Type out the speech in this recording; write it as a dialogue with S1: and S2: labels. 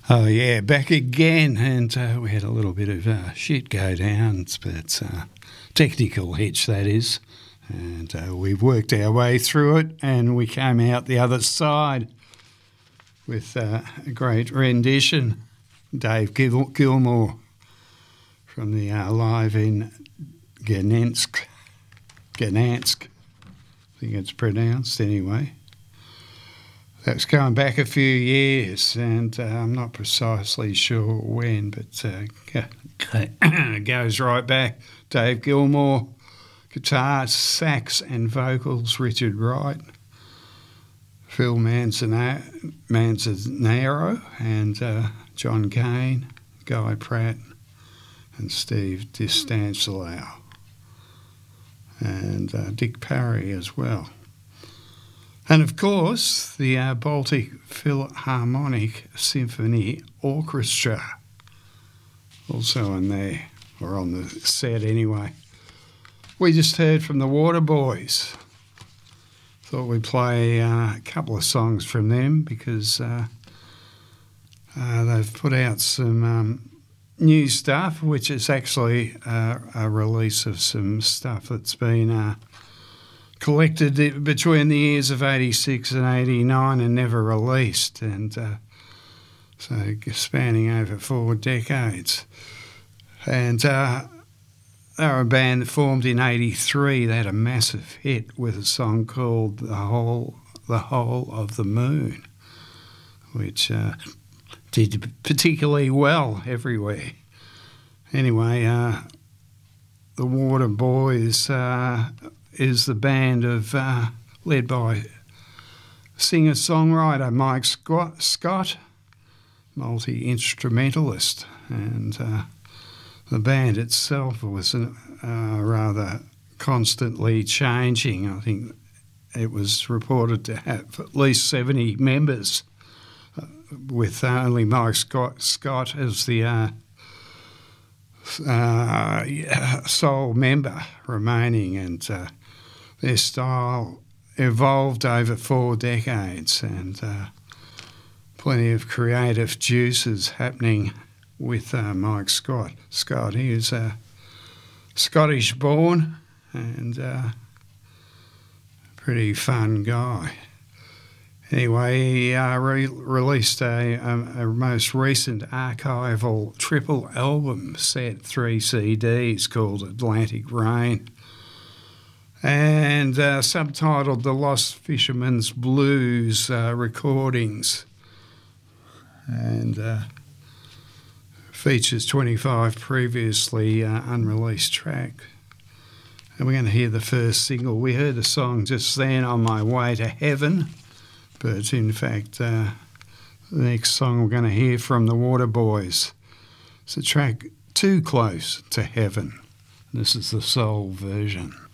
S1: Oh yeah, back again, and we had a little bit of shit go down, but technical hitch that is, and we've worked our way through it, and we came out the other side with a great rendition, Dave Gilmore from the live in Gdansk, I think it's pronounced anyway. That's going back a few years, and I'm not precisely sure when, but it goes right back. Dave Gilmore, guitar, sax and vocals, Richard Wright, Phil Manzanero and John Cain, Guy Pratt and Steve Distancelo, and Dick Parry as well. And of course, the Baltic Philharmonic Symphony Orchestra, also in there, or on the set anyway. We just heard from the Waterboys. Thought we'd play a couple of songs from them because they've put out some new stuff, which is actually a release of some stuff that's been collected between the years of 86 and 89 and never released, and so spanning over 4 decades. And they were a band that formed in 83. They had a massive hit with a song called The Whole of the Moon, which did particularly well everywhere. Anyway, the Waterboys is the band of led by singer-songwriter Mike Scott, multi-instrumentalist, and the band itself was rather constantly changing. I think it was reported to have at least 70 members, with only Mike Scott as the sole member remaining, and their style evolved over 4 decades, and plenty of creative juices happening with Mike Scott. He is Scottish born and pretty fun guy. Anyway, he released a most recent archival triple album set, 3 CDs, called Atlantic Rain, and subtitled The Lost Fisherman's Blues Recordings, and features 25 previously unreleased tracks. And we're going to hear the first single. We heard the song just then, On My Way to Heaven, but in fact, the next song we're going to hear from the Waterboys, it's a track Too Close to Heaven. This is the soul version.